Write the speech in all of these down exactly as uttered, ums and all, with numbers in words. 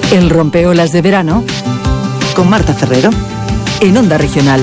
El rompeolas de verano con Marta Ferrero en Onda Regional.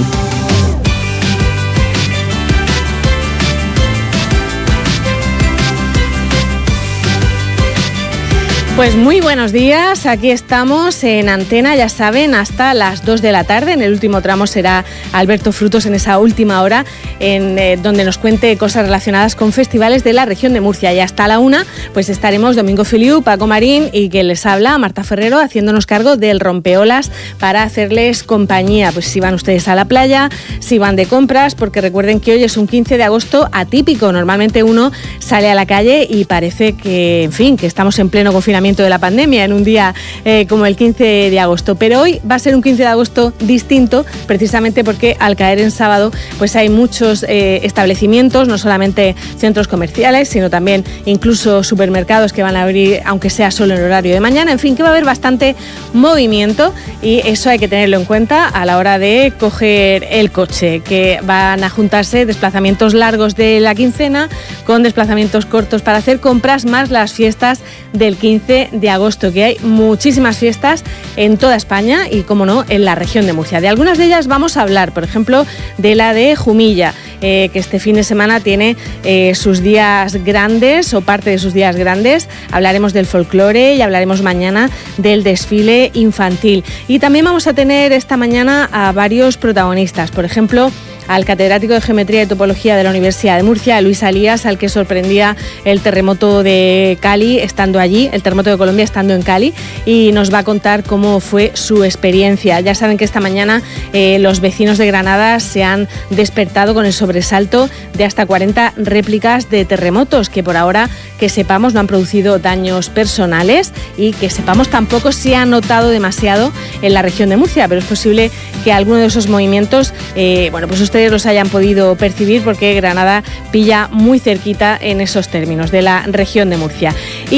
Pues muy buenos días, aquí estamos en Antena, ya saben, hasta las dos de la tarde. En el último tramo será Alberto Frutos en esa última hora, en eh, donde nos cuente cosas relacionadas con festivales de la región de Murcia. Y hasta la una, pues estaremos Domingo Filiu, Paco Marín y que les habla, Marta Ferrero, haciéndonos cargo del rompeolas para hacerles compañía. Pues si van ustedes a la playa, si van de compras, porque recuerden que hoy es un quince de agosto atípico. Normalmente uno sale a la calle y parece que, en fin, que estamos en pleno confinamiento de la pandemia en un día eh, como el quince de agosto, pero hoy va a ser un quince de agosto distinto, precisamente porque al caer en sábado pues hay muchos eh, establecimientos, no solamente centros comerciales, sino también incluso supermercados que van a abrir, aunque sea solo en horario de mañana. En fin, que va a haber bastante movimiento y eso hay que tenerlo en cuenta a la hora de coger el coche, que van a juntarse desplazamientos largos de la quincena con desplazamientos cortos para hacer compras, más las fiestas del quince de agosto, que hay muchísimas fiestas en toda España y, como no, en la región de Murcia. De algunas de ellas vamos a hablar, por ejemplo, de la de Jumilla, eh, que este fin de semana tiene eh, sus días grandes o parte de sus días grandes. Hablaremos del folclore y hablaremos mañana del desfile infantil. Y también vamos a tener esta mañana a varios protagonistas, por ejemplo, al catedrático de Geometría y Topología de la Universidad de Murcia, Luis Alías, al que sorprendía el terremoto de Cali estando allí, el terremoto de Colombia estando en Cali, y nos va a contar cómo fue su experiencia. Ya saben que esta mañana eh, los vecinos de Granada se han despertado con el sobresalto de hasta cuarenta réplicas de terremotos, que por ahora, que sepamos, no han producido daños personales y que sepamos tampoco se ha notado demasiado en la región de Murcia, pero es posible que alguno de esos movimientos, eh, bueno, pues ustedes los hayan podido percibir, porque Granada pilla muy cerquita en esos términos de la región de Murcia.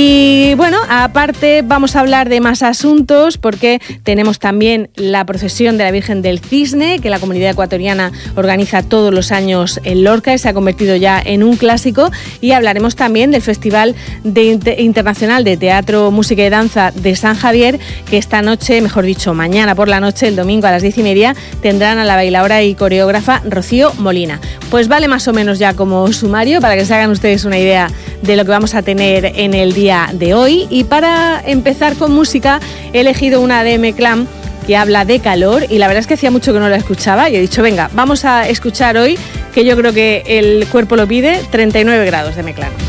Y bueno, aparte vamos a hablar de más asuntos, porque tenemos también la procesión de la Virgen del Cisne, que la comunidad ecuatoriana organiza todos los años en Lorca y se ha convertido ya en un clásico. Y hablaremos también del Festival de Internacional de Teatro, Música y Danza de San Javier, que esta noche, mejor dicho, mañana por la noche, el domingo a las diez y media, tendrán a la bailaora y coreógrafa Rocío Molina. Pues vale más o menos ya como sumario para que se hagan ustedes una idea de lo que vamos a tener en el día de hoy. Y para empezar con música he elegido una de M-Clan que habla de calor, y la verdad es que hacía mucho que no la escuchaba y he dicho, venga, vamos a escuchar hoy, que yo creo que el cuerpo lo pide, treinta y nueve grados de M-Clan.